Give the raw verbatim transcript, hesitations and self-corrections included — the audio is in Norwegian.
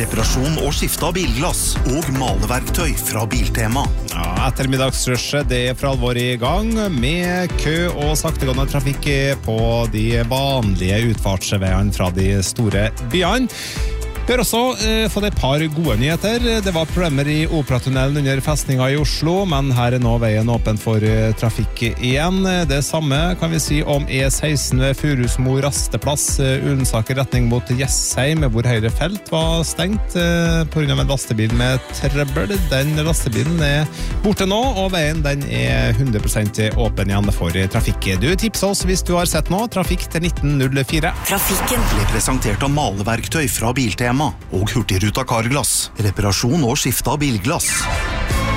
reparasjon og skifte av bilglass og maleverktøy fra Biltema. Ja, ettermiddagsrushet, det er for alvor i gang med kø og saktegående trafikk på de vanlige utfartsveiene fra de store byene. Vi har også eh, fått et par gode nyheter. Det var problemer i Operatunnelen under festninga i Oslo, men her er nå veien åpen for eh, trafikk igjen. Det samme kan vi si om E seksten ved Furusmo rasteplass, eh, Ullensaker retning mot Jessheim, hvor høyre felt var stengt eh, på grunn av en lastebil med trøbbel. Den lastebilen er borte nå, og veien den er hundre prosent åpen igjen for trafikk. Du tipser oss hvis du har sett nå. Trafikk til nitten null fire. Trafikken ble presentert av maleverktøy fra Biltema og Hurtigruta Carglass. Reparasjon og skifte av bilglass.